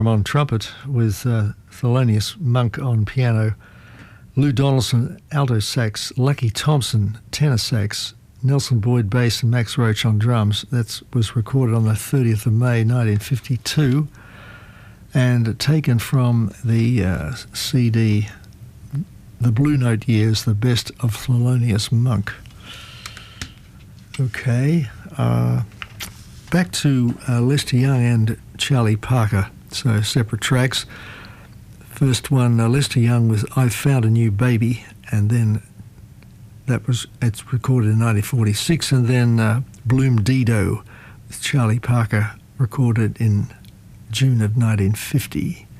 on trumpet with Thelonious Monk on piano, Lou Donaldson alto sax, Lucky Thompson tenor sax, Nelson Boyd bass and Max Roach on drums. That was recorded on the 30th of May 1952 and taken from the CD The Blue Note Years, The Best of Thelonious Monk. Okay, back to Lester Young and Charlie Parker, so separate tracks. First one, Lester Young with I've Found a New Baby, and then it's recorded in 1946, and then Bloom Dido with Charlie Parker, recorded in June of 1950.